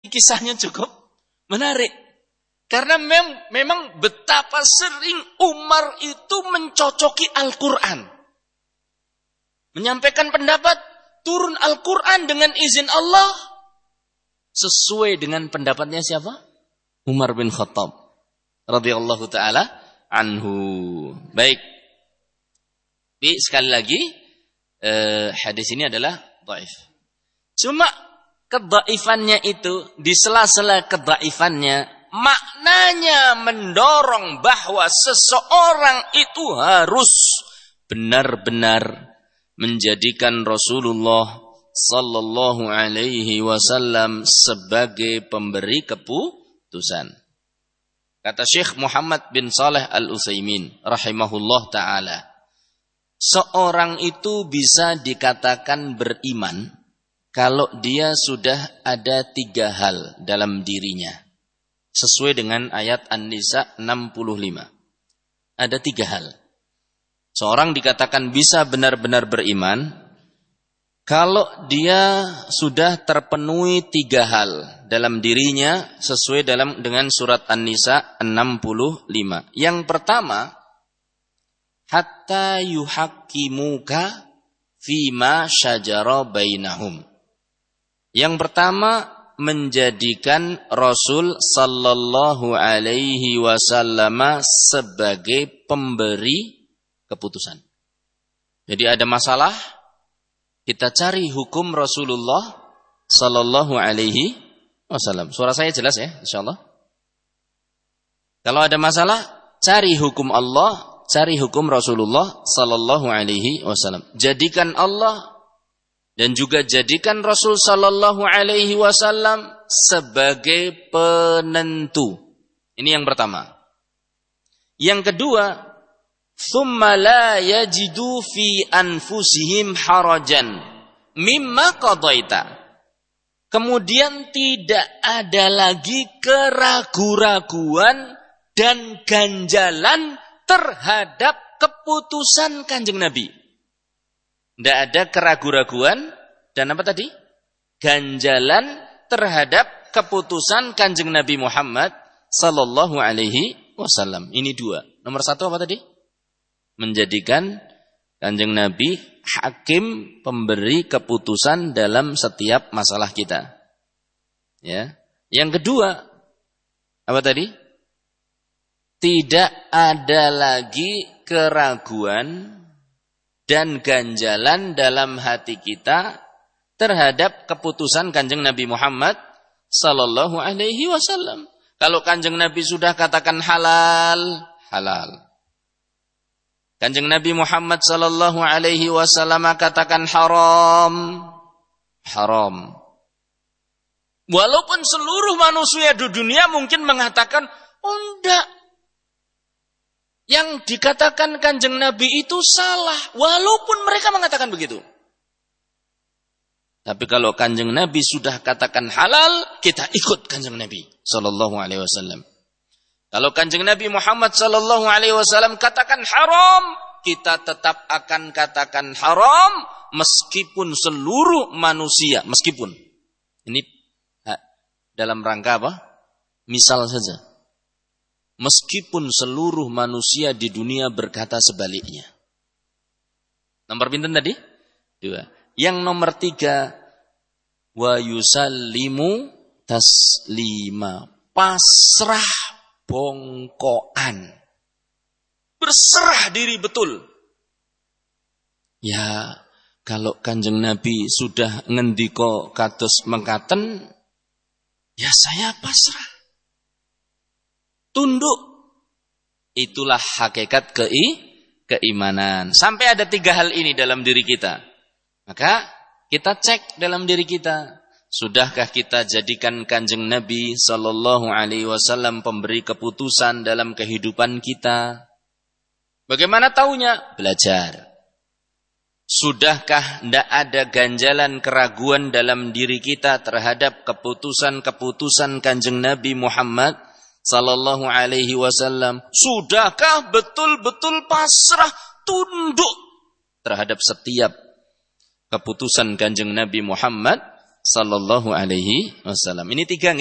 kisahnya cukup menarik. Karena memang betapa sering Umar itu mencocoki Al-Quran. Menyampaikan pendapat, turun Al-Quran dengan izin Allah. Sesuai dengan pendapatnya siapa? Umar bin Khattab radhiyallahu ta'ala anhu. Baik. Tapi sekali lagi, hadis ini adalah dhaif. Cuma kedhaifannya itu, di sela-sela kedhaifannya, maknanya mendorong bahwa seseorang itu harus benar-benar menjadikan Rasulullah sallallahu alaihi wasallam sebagai pemberi keputusan. Kata Syekh Muhammad bin Saleh Al-Utsaimin rahimahullah ta'ala, seorang itu bisa dikatakan beriman kalau dia sudah ada 3 hal dalam dirinya. Sesuai dengan ayat An-Nisa 65. Ada 3 hal. Seorang dikatakan bisa benar-benar beriman kalau dia sudah terpenuhi 3 hal dalam dirinya sesuai dengan surat An-Nisa 65. Yang pertama, hatta yuhaqqimuka fima syajara bainahum. Yang pertama, menjadikan Rasul sallallahu alaihi wasallam sebagai pemberi keputusan. Jadi ada masalah, kita cari hukum Rasulullah sallallahu alaihi wasallam. Suara saya jelas ya, insyaallah. Kalau ada masalah, cari hukum Allah, cari hukum Rasulullah sallallahu alaihi wasallam. Jadikan Allah dan juga jadikan Rasul sallallahu alaihi wasallam sebagai penentu. Ini yang pertama. Yang kedua, thumma la yajidu fi anfusihim harajan mimma qadaita. Kemudian tidak ada lagi keraguan-raguan dan ganjalan terhadap keputusan Kanjeng Nabi. Tidak ada keraguan-raguan dan apa tadi? Ganjalan terhadap keputusan Kanjeng Nabi Muhammad sallallahu alaihi wasallam. Ini 2. Nomor 1 apa tadi? Menjadikan Kanjeng Nabi hakim, pemberi keputusan dalam setiap masalah kita. Ya. Yang kedua, apa tadi? Tidak ada lagi keraguan dan ganjalan dalam hati kita terhadap keputusan Kanjeng Nabi Muhammad sallallahu alaihi wasallam. Kalau Kanjeng Nabi sudah katakan halal, halal. Kanjeng Nabi Muhammad sallallahu alaihi wasallam katakan haram, haram. Walaupun seluruh manusia di dunia mungkin mengatakan, oh enggak, yang dikatakan Kanjeng Nabi itu salah, walaupun mereka mengatakan begitu. Tapi kalau Kanjeng Nabi sudah katakan halal, kita ikut Kanjeng Nabi sallallahu alaihi wasallam. Kalau Kanjeng Nabi Muhammad sallallahu alaihi wasallam katakan haram, kita tetap akan katakan haram meskipun seluruh manusia, meskipun. Ini dalam rangka apa? Misal saja. Meskipun seluruh manusia di dunia berkata sebaliknya. Nomor pinten tadi? 2. Yang nomor 3, wa yusallimu taslima. Pasrah bongkoan. Berserah diri betul. Ya, kalau Kanjeng Nabi sudah ngendika kados mengkaten, ya saya pasrah. Tunduk. Itulah hakikat keimanan. Sampai ada 3 hal ini dalam diri kita. Maka kita cek dalam diri kita. Sudahkah kita jadikan Kanjeng Nabi sallallahu alaihi wasallam pemberi keputusan dalam kehidupan kita? Bagaimana taunya? Belajar. Sudahkah tidak ada ganjalan keraguan dalam diri kita terhadap keputusan-keputusan Kanjeng Nabi Muhammad sallallahu alaihi wasallam? Sudahkah betul-betul pasrah, tunduk terhadap setiap keputusan Kanjeng Nabi Muhammad sallallahu alaihi wasallam. Ini tiga